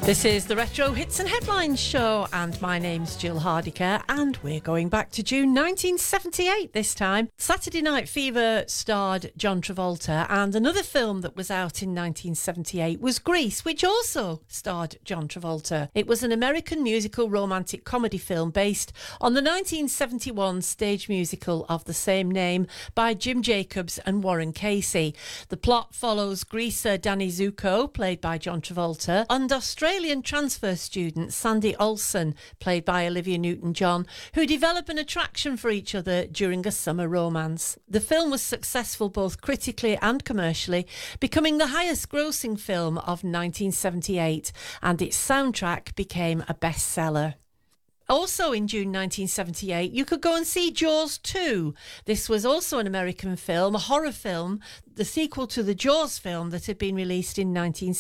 This is the Retro Hits and Headlines Show, and my name's Jill Hardiker, and we're going back to June 1978 this time. Saturday Night Fever starred John Travolta, and another film that was out in 1978 was Grease, which also starred John Travolta. It was an American musical romantic comedy film based on the 1971 stage musical of the same name by Jim Jacobs and Warren Casey. The plot follows greaser Danny Zuko, played by John Travolta, and Australian transfer student Sandy Olsen, played by Olivia Newton-John, who develop an attraction for each other during a summer romance. The film was successful both critically and commercially, becoming the highest grossing film of 1978, and its soundtrack became a bestseller. Also in June 1978, you could go and see Jaws 2. This was also an American film, a horror film, the sequel to the Jaws film that had been released in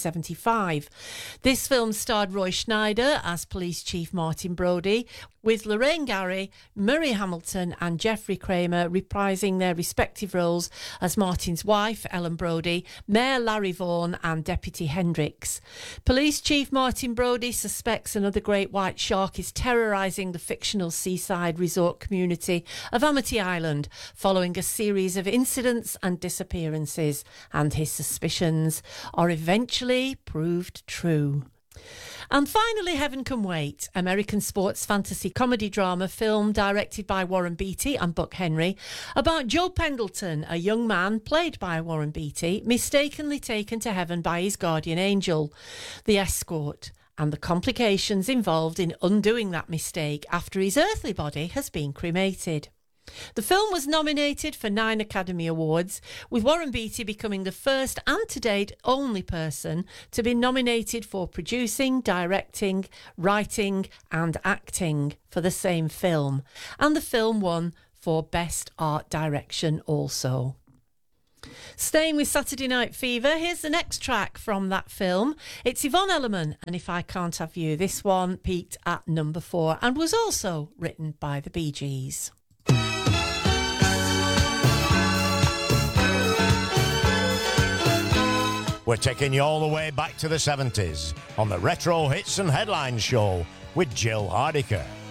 1975. This film starred Roy Schneider as Police Chief Martin Brody, with Lorraine Gary, Murray Hamilton and Jeffrey Kramer reprising their respective roles as Martin's wife, Ellen Brody, Mayor Larry Vaughan and Deputy Hendricks. Police Chief Martin Brody suspects another great white shark is terrorising the fictional seaside resort community of Amity Island following a series of incidents and disappearances, and his suspicions are eventually proved true. And finally, Heaven Can Wait, American sports fantasy comedy drama film directed by Warren Beatty and Buck Henry about Joe Pendleton, a young man played by Warren Beatty, mistakenly taken to heaven by his guardian angel, the escort, and the complications involved in undoing that mistake after his earthly body has been cremated. The film was nominated for 9 Academy Awards, with Warren Beatty becoming the first and to date only person to be nominated for producing, directing, writing and acting for the same film. And the film won for Best Art Direction also. Staying with Saturday Night Fever, here's the next track from that film. It's Yvonne Elliman and If I Can't Have You. This one peaked at number 4 and was also written by the Bee Gees. We're taking you all the way back to the 70s on the Retro Hits and Headlines Show with Jill Hardiker.